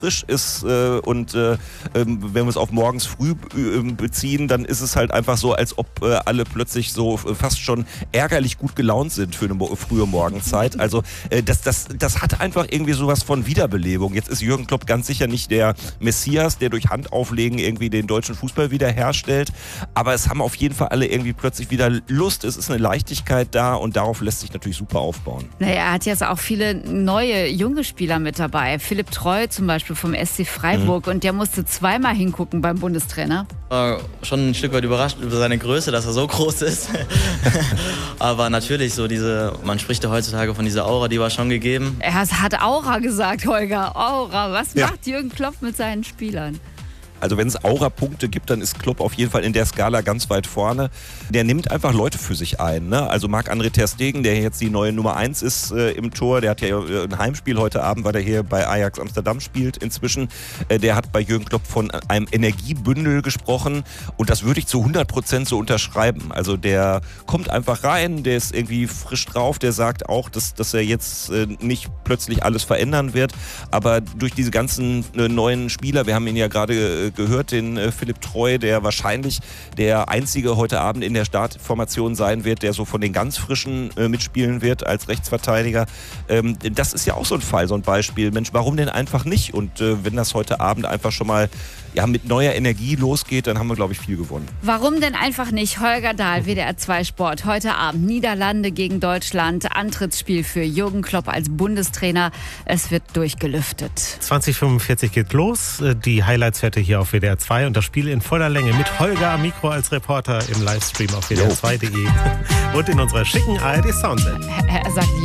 frisch ist und wenn wir es auf morgens früh beziehen, dann ist es halt einfach so, als ob alle plötzlich so fast schon ärgerlich gut gelaunt sind für eine frühe Morgenzeit. Also das hat einfach irgendwie sowas von Wiederbelebung. Jetzt ist Jürgen Klopp ganz sicher nicht der Messias, der durch Handauflegen irgendwie den deutschen Fußball wiederherstellt, aber es haben auf jeden Fall alle irgendwie plötzlich wieder Lust. Es ist eine Leichtigkeit da und darauf lässt sich natürlich super aufbauen. Naja, er hat jetzt auch viele neue, junge Spieler mit dabei. Philipp Treu zum Beispiel vom SC Freiburg und der musste zweimal hingucken beim Bundestrainer. War schon ein Stück weit überrascht über seine Größe, dass er so groß ist. Aber natürlich so man spricht ja heutzutage von dieser Aura, die war schon gegeben. Er hat Aura gesagt, Holger. Aura. Was macht Jürgen Klopp mit seinen Spielern? Also wenn es Aura-Punkte gibt, dann ist Klopp auf jeden Fall in der Skala ganz weit vorne. Der nimmt einfach Leute für sich ein. Ne? Also Marc-André ter Stegen, der jetzt die neue Nummer 1 ist im Tor, der hat ja ein Heimspiel heute Abend, weil er hier bei Ajax Amsterdam spielt inzwischen. Der hat bei Jürgen Klopp von einem Energiebündel gesprochen und das würde ich zu 100% so unterschreiben. Also der kommt einfach rein, der ist irgendwie frisch drauf, der sagt auch, dass er jetzt nicht plötzlich alles verändern wird, aber durch diese ganzen neuen Spieler, wir haben ihn ja gerade gehört, den Philipp Treu, der wahrscheinlich der einzige heute Abend in der Startformation sein wird, der so von den ganz Frischen mitspielen wird als Rechtsverteidiger. Das ist ja auch so ein Fall, so ein Beispiel. Mensch, warum denn einfach nicht? Und wenn das heute Abend einfach schon mal mit neuer Energie losgeht, dann haben wir, glaube ich, viel gewonnen. Warum denn einfach nicht? Holger Dahl, WDR 2 Sport. Heute Abend Niederlande gegen Deutschland. Antrittsspiel für Jürgen Klopp als Bundestrainer. Es wird durchgelüftet. 20:45 geht los. Die Highlights-Werte hier auf WDR 2 und das Spiel in voller Länge mit Holger am Mikro als Reporter im Livestream auf WDR2.de und in unserer schicken ARD Soundsendung. Er sagt